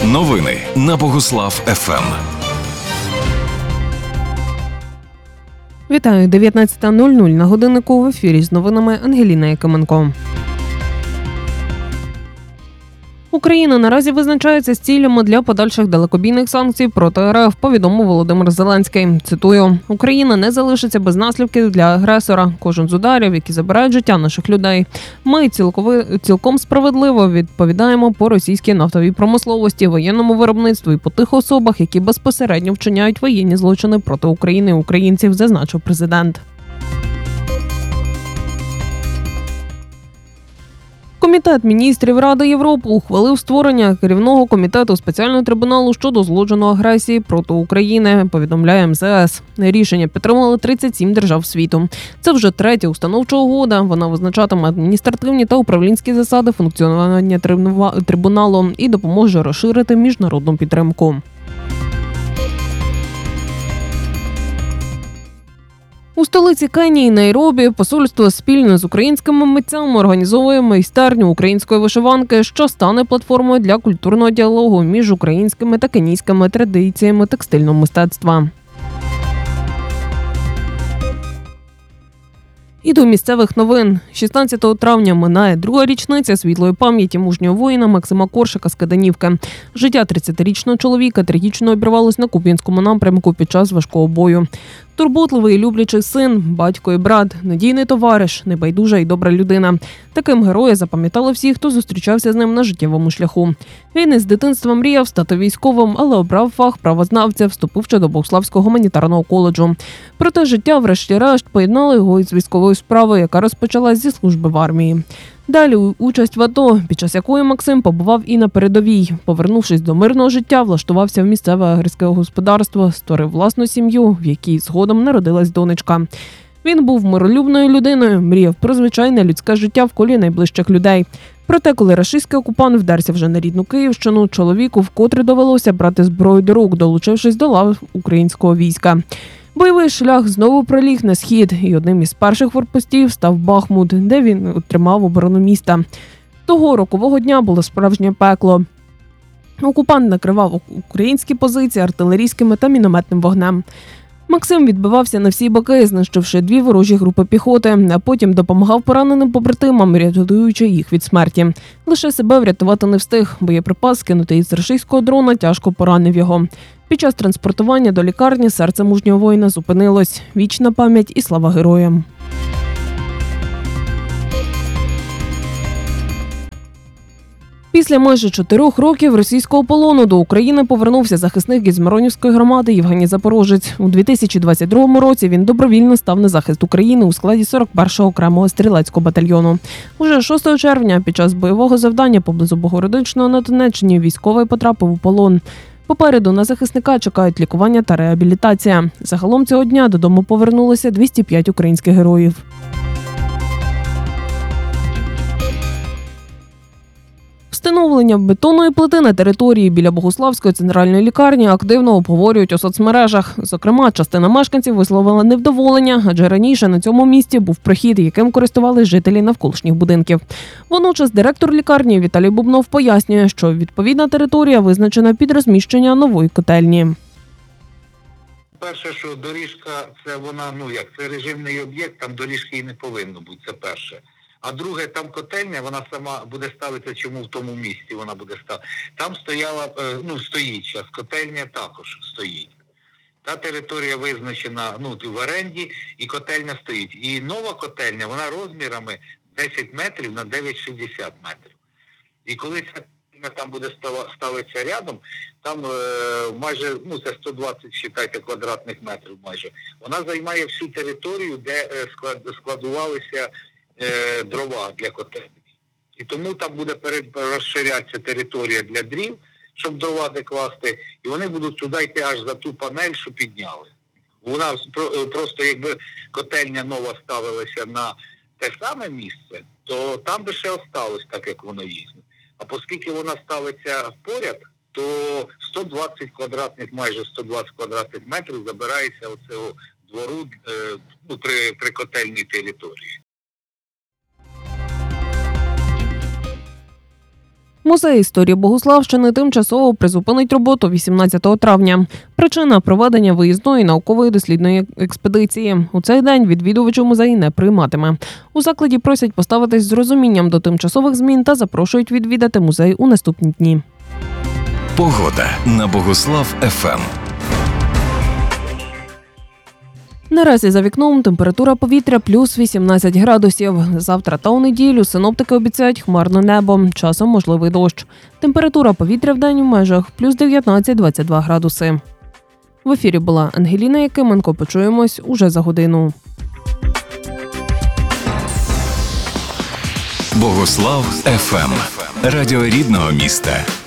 Новини на Богуслав ФМ. Вітаю, 19:00 на годиннику, в ефірі з новинами Ангеліна Якименко. Україна наразі визначається з цілями для подальших далекобійних санкцій проти РФ, повідомив Володимир Зеленський. Цитую: «Україна не залишиться без наслідків для агресора. Кожен з ударів, які забирають життя наших людей. Ми цілком справедливо відповідаємо по російській нафтовій промисловості, воєнному виробництву і по тих особах, які безпосередньо вчиняють воєнні злочини проти України і українців», зазначив президент. Комітет міністрів Ради Європи ухвалив створення керівного комітету спеціального трибуналу щодо злочину агресії проти України, повідомляє МЗС. Рішення підтримали 37 держав світу. Це вже третя установча угода. Вона визначатиме адміністративні та управлінські засади функціонування трибуналу і допоможе розширити міжнародну підтримку. У столиці Кенії Найробі посольство спільно з українськими митцями організовує майстерню української вишиванки, що стане платформою для культурного діалогу між українськими та кенійськими традиціями текстильного мистецтва. І до місцевих новин. 16 травня минає друга річниця світлої пам'яті мужнього воїна Максима Коршика з Каданівки. Життя 30-річного чоловіка трагічно обірвалось на Куп'янському напрямку під час важкого бою. Турботливий і люблячий син, батько і брат, надійний товариш, небайдужа і добра людина. Таким героя запам'ятали всі, хто зустрічався з ним на життєвому шляху. Він із дитинства мріяв стати військовим, але обрав фах правознавця, вступивши до Богуславського гуманітарного коледжу. Проте життя, врешті-решт, поєднало його із військовою справою, яка розпочалась зі служби в армії. Далі участь в АТО, під час якої Максим побував і на передовій. Повернувшись до мирного життя, влаштувався в місцеве аграрське господарство, створив власну сім'ю, в якій згодом народилась донечка. Він був миролюбною людиною, мріяв про звичайне людське життя в колі найближчих людей. Проте, коли рашистський окупант вдерся вже на рідну Київщину, чоловіку вкотре довелося брати зброю до рук, долучившись до лав українського війська. Бойовий шлях знову проліг на схід, і одним із перших форпостів став Бахмут, де він утримав оборону міста. Того рокового дня було справжнє пекло. Окупант накривав українські позиції артилерійськими та мінометним вогнем. Максим відбивався на всі боки, знищивши 2 ворожі групи піхоти, а потім допомагав пораненим побратимам, рятуючи їх від смерті. Лише себе врятувати не встиг. Боєприпас, скинутий із рашистського дрона, тяжко поранив його. Під час транспортування до лікарні серце мужнього воїна зупинилось. Вічна пам'ять і слава героям. Після майже 4 років російського полону до України повернувся захисник із Миронівської громади Євгеній Запорожець. У 2022 році він добровільно став на захист України у складі 41-го окремого стрілецького батальйону. Уже 6 червня під час бойового завдання поблизу Богородичного на Донеччині військовий потрапив у полон. Попереду на захисника чекають лікування та реабілітація. Загалом цього дня додому повернулося 205 українських героїв. Встановлення бетонної плити на території біля Богуславської центральної лікарні активно обговорюють у соцмережах. Зокрема, частина мешканців висловила невдоволення, адже раніше на цьому місці був прохід, яким користувались жителі навколишніх будинків. Водночас директор лікарні Віталій Бубнов пояснює, що відповідна територія визначена під розміщення нової котельні. Перше, що доріжка, це вона, це режимний об'єкт, там доріжки і не повинно бути, це перше. А друге, там котельня, вона сама буде ставитися, чому в тому місці вона буде ставити. Там стояла, стоїть зараз, котельня також стоїть. Та територія визначена в оренді і котельня стоїть. І нова котельня, вона розмірами 10 метрів на 9,60 метрів. І коли ця котельня там буде ставитися рядом, там майже, це 120, вважайте, квадратних метрів майже. Вона займає всю територію, де складувалися дрова для котельні. І тому там буде розширятися територія для дрів, щоб дрова де класти, і вони будуть туди йти аж за ту панель, що підняли. Вона просто, якби котельня нова ставилася на те саме місце, то там би ще осталось так, як воно є. А оскільки вона ставиться поряд, то 120 квадратних, майже 120 квадратних метрів забирається оцього двору при котельній території. Музей історії Богуславщини тимчасово призупинить роботу 18 травня. Причина – проведення виїзної наукової дослідної експедиції. У цей день відвідувачів музей не прийматиме. У закладі просять поставитись з розумінням до тимчасових змін та запрошують відвідати музей у наступні дні. Погода на Богуслав ФМ. Наразі за вікном температура повітря плюс 18 градусів. Завтра та у неділю синоптики обіцяють хмарне небо, часом можливий дощ. Температура повітря в день у межах плюс 19-22 градуси. В ефірі була Ангеліна Якименко. Почуємось уже за годину. Богуслав ФМ. Радіо рідного міста.